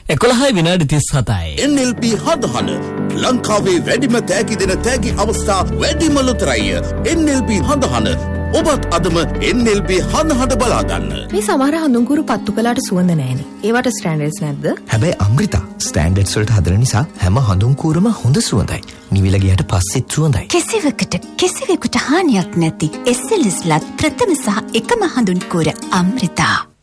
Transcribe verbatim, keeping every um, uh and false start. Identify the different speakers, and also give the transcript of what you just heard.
Speaker 1: එකොළහයි විනාඩි තිස් හතයි.
Speaker 2: එන් එල් පී හදහන ලංකාවේ වැඩිම තෑගි දෙන තෑගි අවස්ථා වැඩිම ලොතරැය. එන් එල් පී හදහන ඔබත් අදම එන් එල් පී හදහට බලා ගන්න.
Speaker 3: මේ සමහර හඳුන්කුරු පත්තු කළාට සුවඳ නැහැනේ. ඒවට ස්ටෑන්ඩඩ්ස් නැද්ද?
Speaker 4: හැබැයි අමෘතා ස්ටෑන්ඩඩ්ස් වලට හදන නිසා හැම හඳුන්කුරම හොඳ සුවඳයි. නිවිල ගියට පස්සෙත් සුවඳයි.
Speaker 5: කෙසෙවකට කෙසෙවෙකුට හානියක් නැති එස් එල් එස් ලත් ප්‍රථම සහ එකම හඳුන්කුර අමෘතා.